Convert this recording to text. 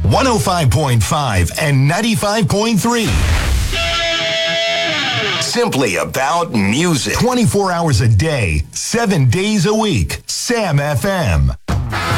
105.5 and 95.3. Simply about music. 24 hours a day, 7 days a week. Sam FM.